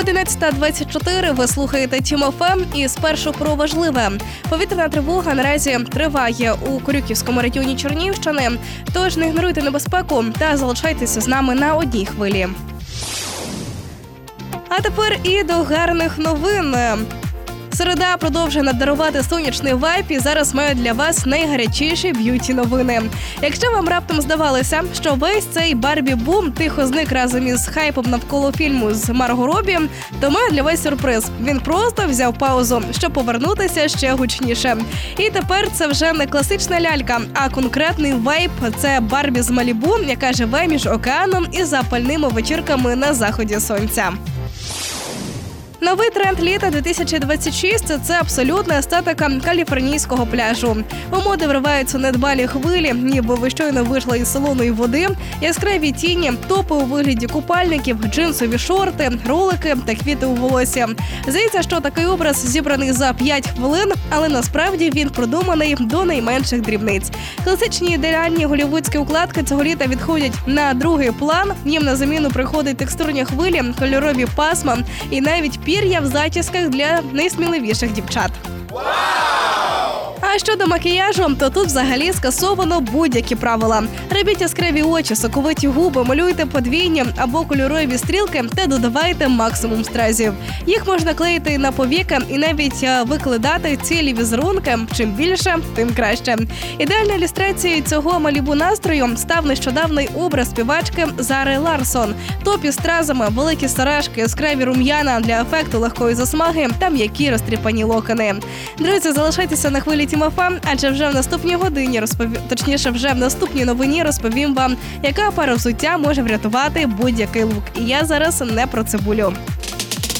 11:24 ви слухаєте Тім ФМ і спершу про важливе. Повітряна тривога наразі триває у Корюківському районі Чернігівщини, тож не ігноруйте небезпеку та залишайтеся з нами на одній хвилі. А тепер і до гарних новин. Середа продовжує надарувати сонячний вайб і зараз маю для вас найгарячіші б'юті-новини. Якщо вам раптом здавалося, що весь цей Барбі-бум тихо зник разом із хайпом навколо фільму з Марго Робі, то маю для вас сюрприз. Він просто взяв паузу, щоб повернутися ще гучніше. І тепер це вже не класична лялька, а конкретний вайб – це Барбі з Малібу, яка живе між океаном і запальними вечірками на заході сонця. Новий тренд літа 2026 – це абсолютна естетика каліфорнійського пляжу. У моди вриваються недбалі хвилі, ніби ви щойно вийшли із солоної води, яскраві тіні, топи у вигляді купальників, джинсові шорти, ролики та квіти у волосі. Здається, що такий образ зібраний за 5 хвилин, але насправді він продуманий до найменших дрібниць. Класичні ідеальні голівудські укладки цього літа відходять на другий план, їм на заміну приходять текстурні хвилі, кольорові пасма і навіть пір'я в зачісках для найсміливіших дівчат. А щодо макіяжу, то тут взагалі скасовано будь-які правила. Робіть яскраві очі, соковиті губи, малюйте подвійні або кольорові стрілки та додавайте максимум стразів. Їх можна клеїти на повіки і навіть викладати цілі візерунки. Чим більше, тим краще. Ідеальною ілюстрацією цього Малібу настрою став нещодавний образ співачки Зари Ларсон. Топ із стразами, великі сережки, яскраві рум'яна для ефекту легкої засмаги та м'які розтріпані локони. Друзі, залишайтеся на хвилі Тім ФМ, адже вже в наступній годині вже в наступній новині розповім вам, яка пара взуття може врятувати будь-який лук. І я зараз не про цибулю.